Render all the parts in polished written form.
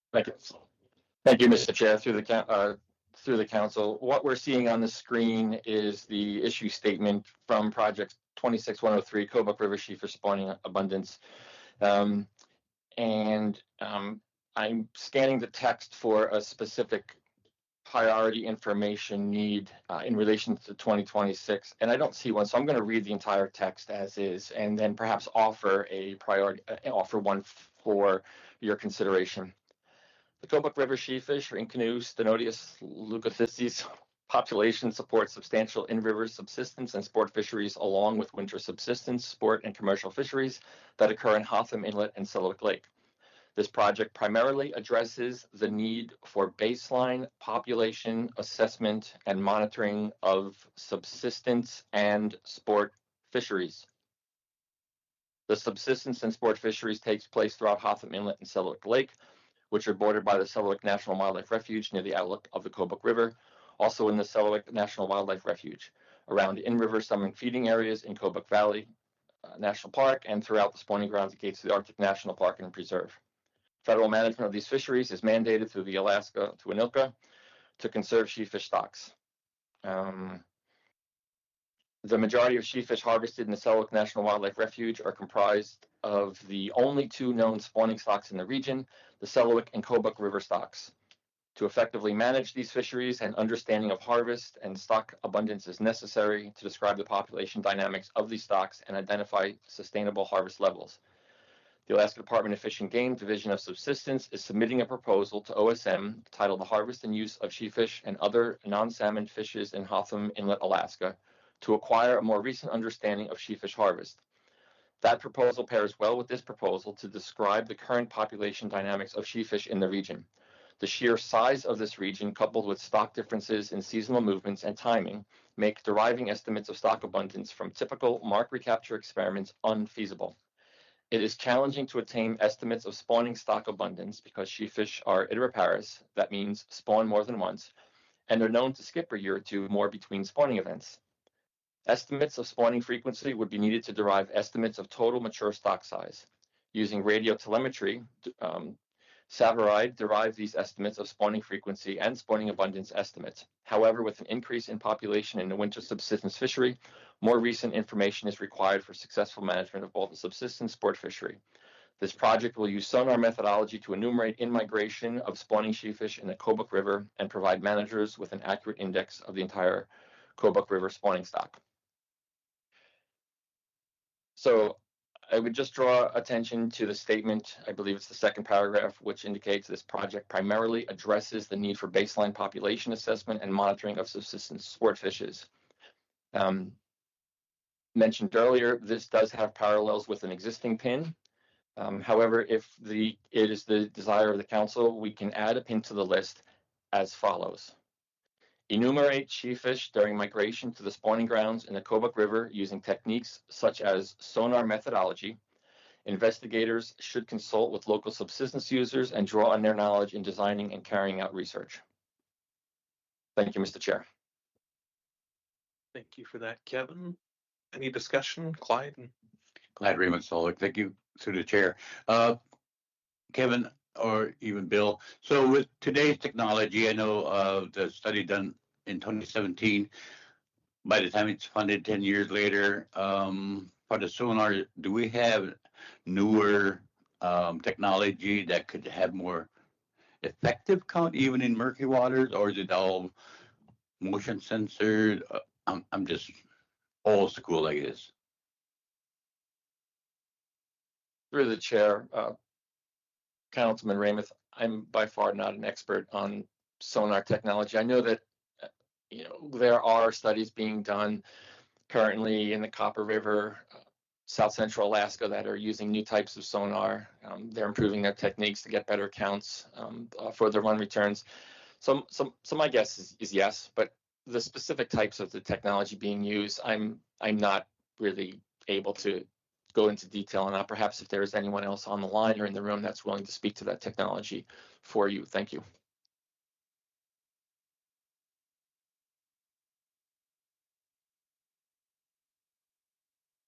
Thank you. Thank you, Mr. Chair. Through the council, what we're seeing on the screen is the issue statement from Project 26103, Kobuk River Sheefish Spawning Abundance. I'm scanning the text for a specific priority information need in relation to 2026, and I don't see one, so I'm going to read the entire text as is, and then perhaps offer a priority, offer one for your consideration. The Kobuk River sheefish, or Incanu stenodius leucothistes, population supports substantial in-river subsistence and sport fisheries, along with winter subsistence, sport, and commercial fisheries that occur in Hotham Inlet and Selawik Lake. This project primarily addresses the need for baseline population assessment and monitoring of subsistence and sport fisheries. The subsistence and sport fisheries takes place throughout Hotham Inlet and Selawik Lake, which are bordered by the Selawik National Wildlife Refuge near the outlet of the Kobuk River, also in the Selawik National Wildlife Refuge, around in-river salmon feeding areas in Kobuk Valley National Park, and throughout the spawning grounds at Gates of the Arctic National Park and Preserve. Federal management of these fisheries is mandated through the Alaska to ANILCA to conserve sheefish stocks. The majority of sheefish harvested in the Selawik National Wildlife Refuge are comprised of the only two known spawning stocks in the region, the Selawik and Kobuk River stocks. To effectively manage these fisheries, an understanding of harvest and stock abundance is necessary to describe the population dynamics of these stocks and identify sustainable harvest levels. The Alaska Department of Fish and Game Division of Subsistence is submitting a proposal to OSM titled The Harvest and Use of Sheefish and Other Non-Salmon Fishes in Hotham Inlet, Alaska, to acquire a more recent understanding of sheefish harvest. That proposal pairs well with this proposal to describe the current population dynamics of sheefish in the region. The sheer size of this region, coupled with stock differences in seasonal movements and timing, make deriving estimates of stock abundance from typical mark recapture experiments unfeasible. It is challenging to attain estimates of spawning stock abundance because sheefish are idroparous, that means spawn more than once, and are known to skip a year or two more between spawning events. Estimates of spawning frequency would be needed to derive estimates of total mature stock size. Using radiotelemetry, Savaride derived these estimates of spawning frequency and spawning abundance estimates. However, with an increase in population in the winter subsistence fishery, more recent information is required for successful management of both the subsistence sport fishery. This project will use sonar methodology to enumerate in-migration of spawning sheefish in the Kobuk River and provide managers with an accurate index of the entire Kobuk River spawning stock. So I would just draw attention to the statement, I believe it's the second paragraph, which indicates this project primarily addresses the need for baseline population assessment and monitoring of subsistence sport fishes. Mentioned earlier, this does have parallels with an existing PIN. However, if it is the desire of the council, we can add a PIN to the list as follows. Enumerate sheefish during migration to the spawning grounds in the Kobuk River using techniques such as sonar methodology. Investigators should consult with local subsistence users and draw on their knowledge in designing and carrying out research. Thank you, Mr. Chair. Thank you for that, Kevin. Any discussion, Clyde? Clyde Raymond Solik. Thank you to the chair. Kevin, or even Bill. So with today's technology, I know the study done in 2017, by the time it's funded 10 years later, for the sonar, do we have newer technology that could have more effective count even in murky waters, or is it all motion censored? I'm just old school, I guess. Through the chair, Councilman Ramuth, I'm by far not an expert on sonar technology. I know that there are studies being done currently in the Copper River, South Central Alaska, that are using new types of sonar. They're improving their techniques to get better counts for the run returns. So my guess is yes, but the specific types of the technology being used, I'm not really able to go into detail on that. Perhaps if there is anyone else on the line or in the room that's willing to speak to that technology for you. Thank you.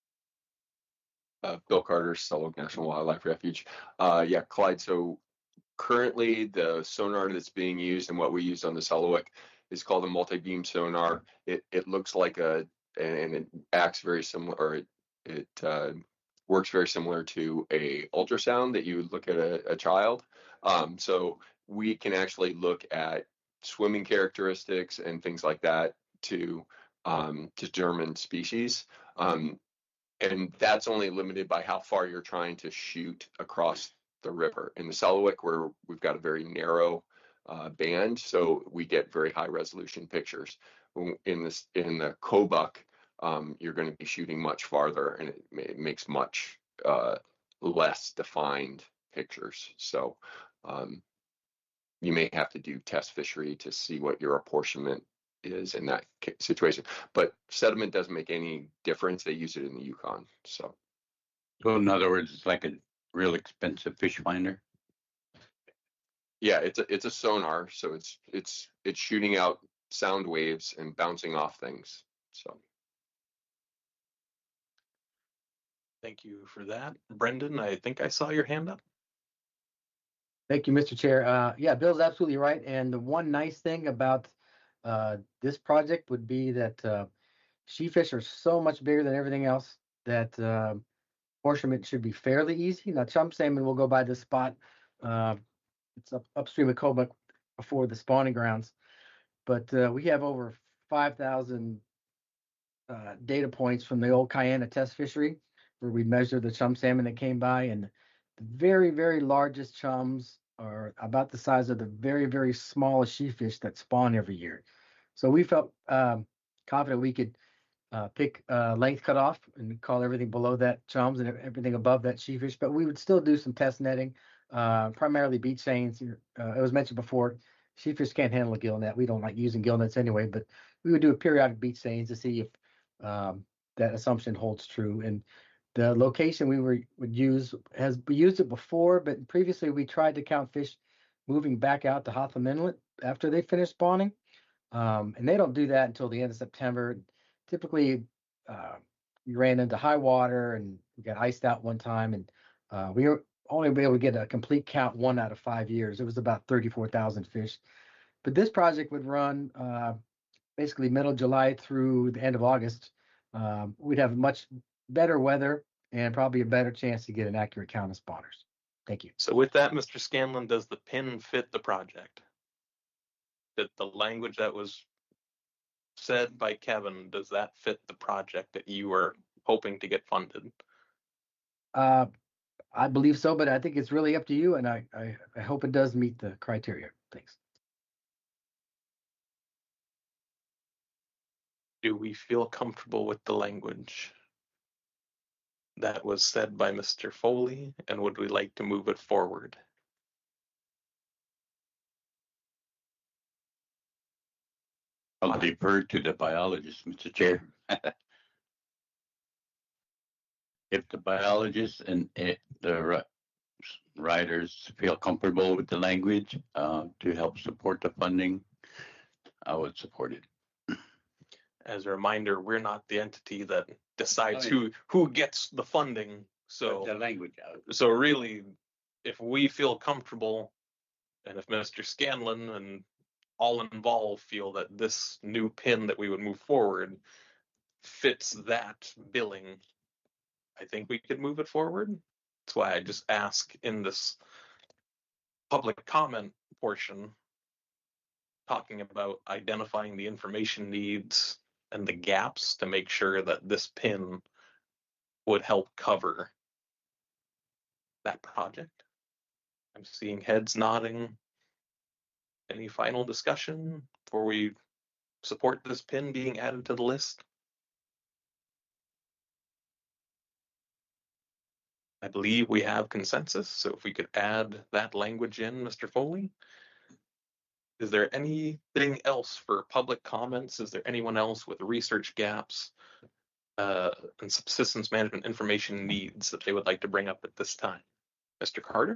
Bill Carter, Selawik National Wildlife Refuge. Yeah, Clyde, so Currently, the sonar that's being used and what we use on the Selawik is called a multi-beam sonar. It looks like and it acts very similar, or it works very similar to a ultrasound that you would look at a child. So we can actually look at swimming characteristics and things like that to determine species. And that's only limited by how far you're trying to shoot across the river. In the Selawik, where we've got a very narrow band, so we get very high resolution pictures. In the Kobuk, you're going to be shooting much farther, and it makes much less defined pictures. So you may have to do test fishery to see what your apportionment is in that situation. But sediment doesn't make any difference. They use it in the Yukon. So in other words, it's like a real expensive fish finder. yeah, it's a sonar, so it's shooting out sound waves and bouncing off things. So Thank you for that. Brendan, I think I saw your hand up. Thank you, Mr. Chair. Yeah, Bill's absolutely right. And the one nice thing about this project would be that sheefish are so much bigger than everything else that apportionment should be fairly easy. Now, chum salmon will go by this spot. It's upstream of Kobuk before the spawning grounds. But we have over 5,000 data points from the old Kayana test fishery where we measure the chum salmon that came by. And the very, very largest chums are about the size of the very, very smallest sheefish that spawn every year. So we felt confident we could pick length cutoff and call everything below that chums and everything above that sheefish. But we would still do some test netting, primarily beach seines. It was mentioned before, sheefish can't handle a gill net. We don't like using gill nets anyway, but we would do a periodic beach seines to see if that assumption holds true. And the location we would use we used it before, but previously we tried to count fish moving back out to Hotham Inlet after they finish spawning. And they don't do that until the end of September. Typically, we ran into high water and we got iced out one time, and we were only able to get a complete count 1 out of 5 years. It was about 34,000 fish. But this project would run basically middle July through the end of August. We'd have much better weather and probably a better chance to get an accurate count of spawners. Thank you. So with that, Mr. Scanlon, does the pin fit the project? That the language that was said by Kevin, does that fit the project that you were hoping to get funded? I believe so, but I think it's really up to you, and I hope it does meet the criteria. Thanks. Do we feel comfortable with the language that was said by Mr. Foley, and would we like to move it forward? I'll defer to the biologist, Mr. Chair. If the biologists and the writers feel comfortable with the language to help support the funding, I would support it. As a reminder, we're not the entity that decides who gets the funding. So the language out. So really, if we feel comfortable, and if Mr. Scanlon and all involved feel that this new pin that we would move forward fits that billing, I think we could move it forward. That's why I just ask in this public comment portion, talking about identifying the information needs and the gaps to make sure that this pin would help cover that project. I'm seeing heads nodding. Any final discussion before we support this pin being added to the list? I believe we have consensus, so if we could add that language in, Mr. Foley. Is there anything else for public comments? Is there anyone else with research gaps and subsistence management information needs that they would like to bring up at this time? Mr. Carter?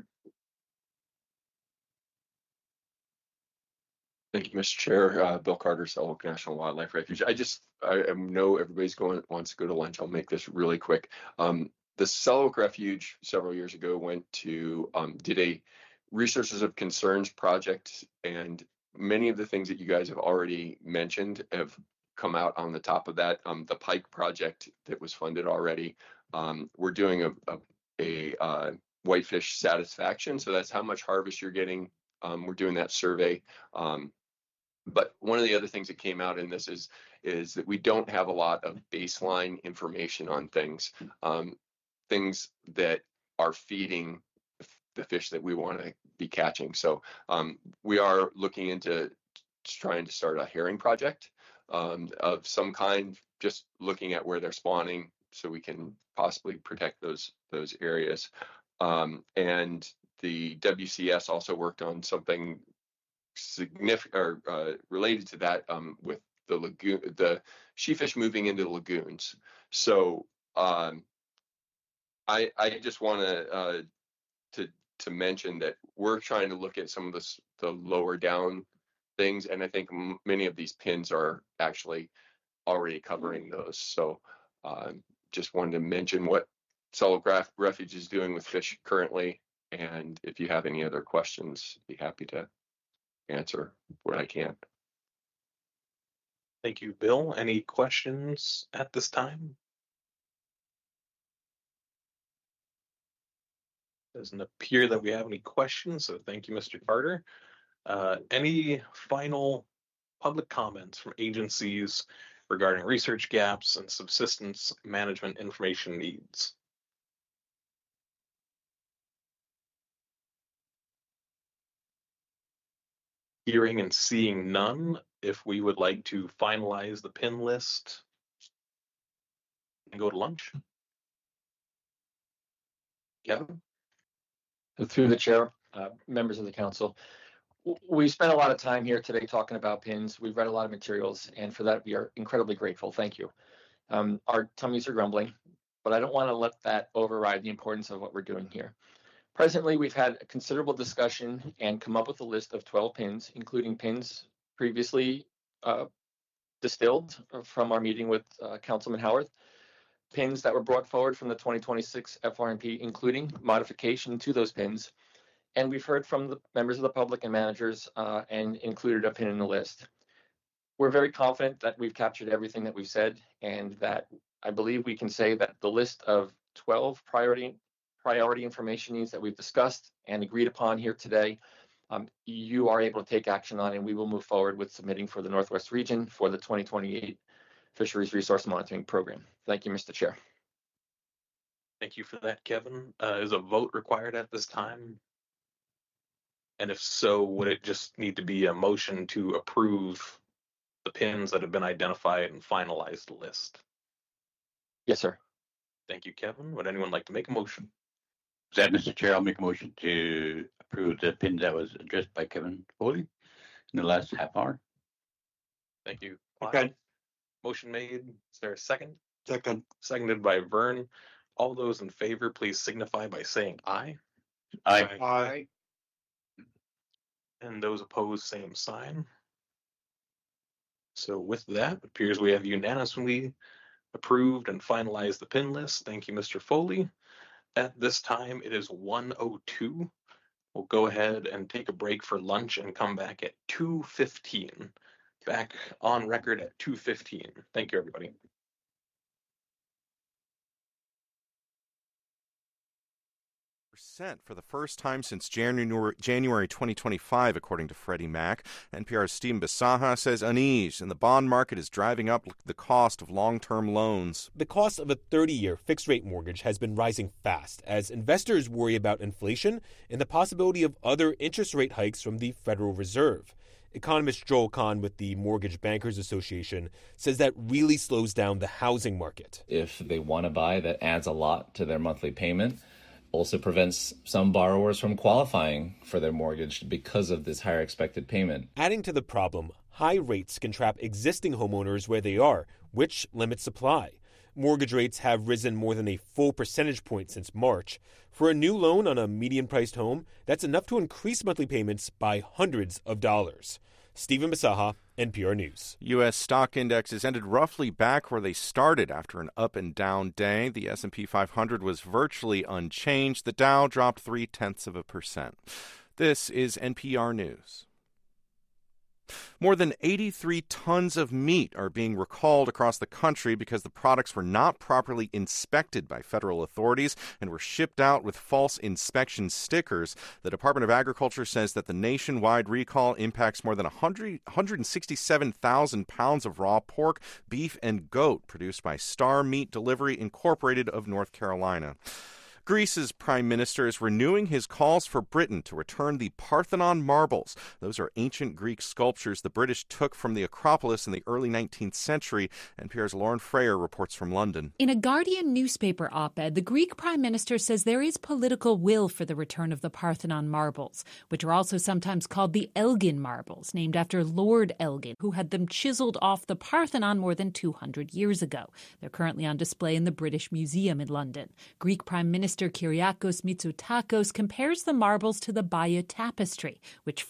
thank you, Mr. Chair. Bill Carter, Selawik National Wildlife Refuge. I know everybody's wants to go to lunch. I'll make this really quick. The Selawik Refuge several years ago went to did a Resources of Concerns project, and many of the things that you guys have already mentioned have come out on the top of that. The Pike project that was funded already. We're doing a whitefish satisfaction, so that's how much harvest you're getting. We're doing that survey. But one of the other things that came out in this is that we don't have a lot of baseline information on things, things that are feeding the fish that we want to be catching. So we are looking into trying to start a herring project of some kind, just looking at where they're spawning, so we can possibly protect those areas. And the WCS also worked on something significant or related to that with the lagoon, the sheefish moving into the lagoons. So I just want to mention that we're trying to look at some of the lower down things, and I think many of these pins are actually already covering those. So just wanted to mention what Solid Refuge is doing with fish currently, and if you have any other questions, be happy to answer what I can. Thank you, Bill. Any questions at this time? Doesn't appear that we have any questions, so thank you, Mr. Carter. Any final public comments from agencies regarding research gaps and subsistence management information needs? Hearing and seeing none, if we would like to finalize the pin list and go to lunch. Kevin? Through the chair, members of the council, we spent a lot of time here today talking about pins. We've read a lot of materials, and for that we are incredibly grateful. Thank you. Our tummies are grumbling, but I don't want to let that override the importance of what we're doing here. Presently, we've had a considerable discussion and come up with a list of 12 pins, including pins previously distilled from our meeting with Councilman Howarth, pins that were brought forward from the 2026 FRMP, including modification to those pins. And we've heard from the members of the public and managers and included a pin in the list. We're very confident that we've captured everything that we've said, and that I believe we can say that the list of 12 priority information needs that we've discussed and agreed upon here today, you are able to take action on, and we will move forward with submitting for the Northwest region for the 2028 Fisheries Resource Monitoring Program. Thank you, Mr. Chair. Thank you for that, Kevin. Is a vote required at this time? And if so, would it just need to be a motion to approve the pins that have been identified and finalize the list? Yes, sir. Thank you, Kevin. Would anyone like to make a motion? That, Mr. Chair, I'll make a motion to approve the pin that was addressed by Kevin Foley in the last half hour. Thank you. Okay. Motion made. Is there a second? Second. Seconded by Vern. All those in favor, please signify by saying aye. Aye. Aye. And those opposed, same sign. So with that, it appears we have unanimously approved and finalized the pin list. Thank you, Mr. Foley. At this time, it is 1:02. We'll go ahead and take a break for lunch and come back at 2:15. Back on record at 2:15. Thank you, everybody. For the first time since January 2025, according to Freddie Mac. NPR's Stephen Bisaha says unease in the bond market is driving up the cost of long-term loans. The cost of a 30-year fixed-rate mortgage has been rising fast as investors worry about inflation and the possibility of other interest rate hikes from the Federal Reserve. Economist Joel Kahn with the Mortgage Bankers Association says that really slows down the housing market. If they want to buy, that adds a lot to their monthly payment. Also prevents some borrowers from qualifying for their mortgage because of this higher expected payment. Adding to the problem, high rates can trap existing homeowners where they are, which limits supply. Mortgage rates have risen more than a full percentage point since March. For a new loan on a median-priced home, that's enough to increase monthly payments by hundreds of dollars. Stephen Bisaha, NPR News. U.S. stock indexes ended roughly back where they started after an up and down day. The S&P 500 was virtually unchanged. The Dow dropped 0.3%. This is NPR News. More than 83 tons of meat are being recalled across the country because the products were not properly inspected by federal authorities and were shipped out with false inspection stickers. The Department of Agriculture says that the nationwide recall impacts more than 167,000 pounds of raw pork, beef, and goat produced by Star Meat Delivery Incorporated of North Carolina. Greece's prime minister is renewing his calls for Britain to return the Parthenon marbles. Those are ancient Greek sculptures the British took from the Acropolis in the early 19th century. NPR's Lauren Freyer reports from London. In a Guardian newspaper op-ed, the Greek prime minister says there is political will for the return of the Parthenon marbles, which are also sometimes called the Elgin marbles, named after Lord Elgin, who had them chiseled off the Parthenon more than 200 years ago. They're currently on display in the British Museum in London. Greek Prime Minister Kyriakos Mitsotakis compares the marbles to the Bayeux Tapestry, which